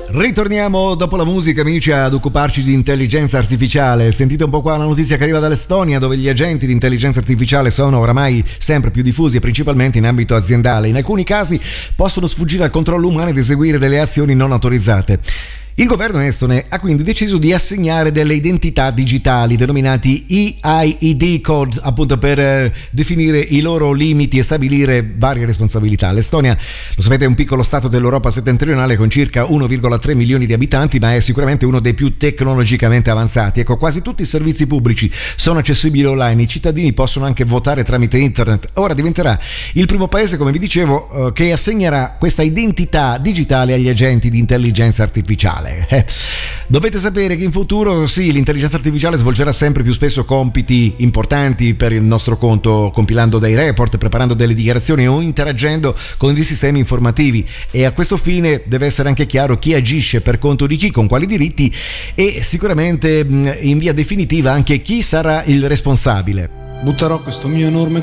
Ritorniamo dopo la musica, amici, ad occuparci di intelligenza artificiale. Sentite un po' qua la notizia che arriva dall'Estonia, dove gli agenti di intelligenza artificiale sono oramai sempre più diffusi e principalmente in ambito aziendale. In alcuni casi possono sfuggire al controllo umano ed eseguire delle azioni non autorizzate. Il governo estone ha quindi deciso di assegnare delle identità digitali denominati EID code, appunto per definire i loro limiti e stabilire varie responsabilità. L'Estonia, lo sapete, è un piccolo stato dell'Europa settentrionale con circa 1,3 milioni di abitanti, ma è sicuramente uno dei più tecnologicamente avanzati. Ecco, quasi tutti i servizi pubblici sono accessibili online, i cittadini possono anche votare tramite internet. Ora diventerà il primo paese, come vi dicevo, che assegnerà questa identità digitale agli agenti di intelligenza artificiale. Dovete sapere che in futuro sì, l'intelligenza artificiale svolgerà sempre più spesso compiti importanti per il nostro conto, compilando dei report, preparando delle dichiarazioni o interagendo con dei sistemi informativi, e a questo fine deve essere anche chiaro chi agisce per conto di chi, con quali diritti e sicuramente in via definitiva anche chi sarà il responsabile. Butterò questo mio enorme